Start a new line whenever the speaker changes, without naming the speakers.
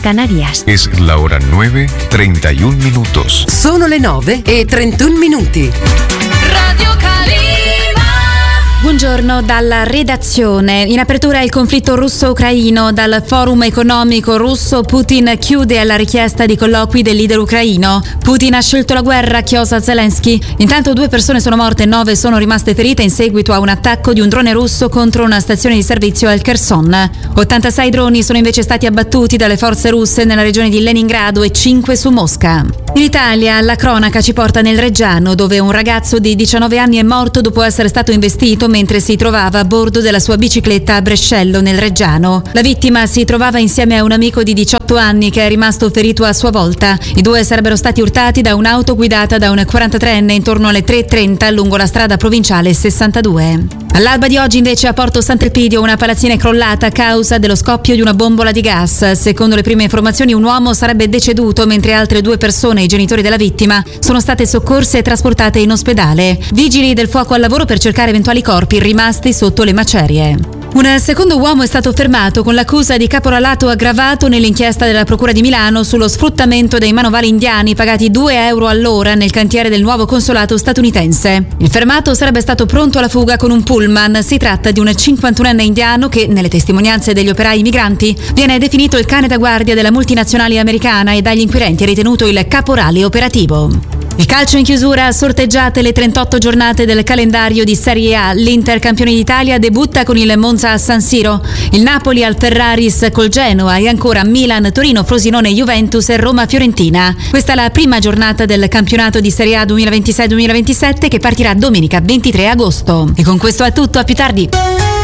Canarias.
Es la hora 9:31 minutos.
Sono le 9:31 minuti.
Radio Calima.
Buongiorno dalla redazione. In apertura il conflitto russo-ucraino. Dal forum economico russo, Putin chiude alla richiesta di colloqui del leader ucraino. Putin ha scelto la guerra, chiosa Zelensky. Intanto 2 persone sono morte e 9 sono rimaste ferite in seguito a un attacco di un drone russo contro una stazione di servizio al Kherson. 86 droni sono invece stati abbattuti dalle forze russe nella regione di Leningrado e 5 su Mosca. In Italia la cronaca ci porta nel Reggiano, dove un ragazzo di 19 anni è morto dopo essere stato investito mentre si trovava a bordo della sua bicicletta a Brescello, nel Reggiano. La vittima si trovava insieme a un amico di 18 anni che è rimasto ferito a sua volta. I 2 sarebbero stati urtati da un'auto guidata da un 43enne intorno alle 3:30 lungo la strada provinciale 62. All'alba di oggi invece a Porto Sant'Elpidio una palazzina è crollata a causa dello scoppio di una bombola di gas. Secondo le prime informazioni un uomo sarebbe deceduto mentre altre 2 persone, i genitori della vittima, sono state soccorse e trasportate in ospedale. Vigili del fuoco al lavoro per cercare eventuali corpi rimasti sotto le macerie. Un secondo uomo è stato fermato con l'accusa di caporalato aggravato nell'inchiesta della Procura di Milano sullo sfruttamento dei manovali indiani pagati €2 all'ora nel cantiere del nuovo consolato statunitense. Il fermato sarebbe stato pronto alla fuga con un pullman. Si tratta di un 51enne indiano che, nelle testimonianze degli operai migranti, viene definito il cane da guardia della multinazionale americana e dagli inquirenti è ritenuto il caporale operativo. Il calcio in chiusura, sorteggiate le 38 giornate del calendario di Serie A. L'Inter, campione d'Italia, debutta con il Monza a San Siro. Il Napoli al Ferraris col Genoa e ancora Milan, Torino, Frosinone, Juventus e Roma, Fiorentina. Questa è la prima giornata del campionato di Serie A 2026-2027 che partirà domenica 23 agosto. E con questo è tutto, a più tardi.